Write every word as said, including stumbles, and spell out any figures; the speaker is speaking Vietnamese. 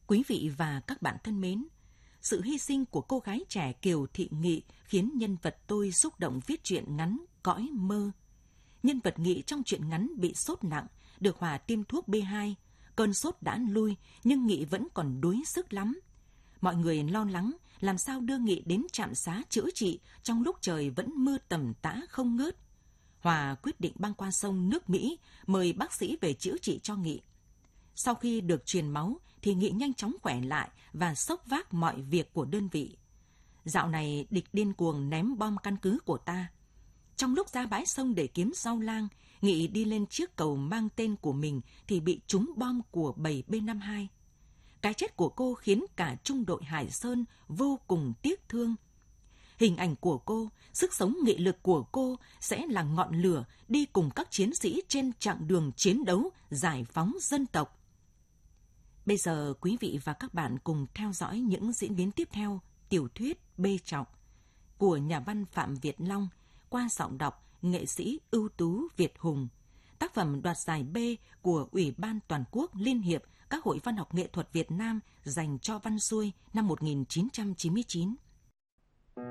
Quý vị và các bạn thân mến, sự hy sinh của cô gái trẻ Kiều Thị Nghị khiến nhân vật tôi xúc động viết truyện ngắn Cõi Mơ. Nhân vật Nghị trong truyện ngắn bị sốt nặng, được hòa tiêm thuốc bê hai. Cơn sốt đã lui, nhưng Nghị vẫn còn đuối sức lắm. Mọi người lo lắng làm sao đưa Nghị đến trạm xá chữa trị trong lúc trời vẫn mưa tầm tã không ngớt. Hòa quyết định băng qua sông nước Mỹ, mời bác sĩ về chữa trị cho Nghị. Sau khi được truyền máu thì Nghị nhanh chóng khỏe lại và xốc vác mọi việc của đơn vị. Dạo này địch điên cuồng ném bom căn cứ của ta. Trong lúc ra bãi sông để kiếm rau lang, Nghị đi lên chiếc cầu mang tên của mình thì bị trúng bom của bầy B năm mươi hai. Cái chết của cô khiến cả trung đội Hải Sơn vô cùng tiếc thương. Hình ảnh của cô, sức sống nghị lực của cô sẽ là ngọn lửa đi cùng các chiến sĩ trên chặng đường chiến đấu giải phóng dân tộc. Bây giờ quý vị và các bạn cùng theo dõi những diễn biến tiếp theo tiểu thuyết Bê Trọng của nhà văn Phạm Việt Long qua giọng đọc nghệ sĩ ưu tú Việt Hùng. Tác phẩm đoạt giải B của Ủy ban Toàn quốc Liên hiệp các hội văn học nghệ thuật Việt Nam dành cho văn xuôi năm một nghìn chín trăm chín mươi chín.